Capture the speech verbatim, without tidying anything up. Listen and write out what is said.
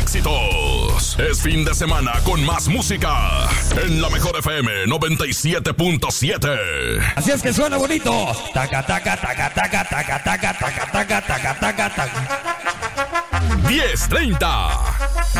éxitos. Es fin de semana con más música en la Mejor F M noventa y siete punto siete. Así es que suena bonito. Taca, taca, taca, taca, taca, taca, taca, taca, taca, taca, taca. diez treinta.